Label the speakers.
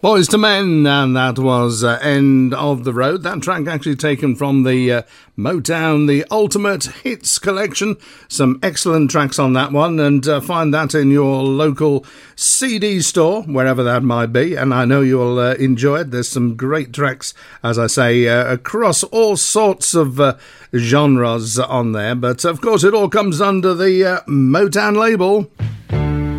Speaker 1: Boys to Men, and that was End of the Road. That track actually taken from the Motown, the Ultimate Hits collection. Some excellent tracks on that one, and find that in your local CD store, wherever that might be, and I know you'll enjoy it. There's some great tracks, as I say, across all sorts of genres on there, but of course it all comes under the Motown label.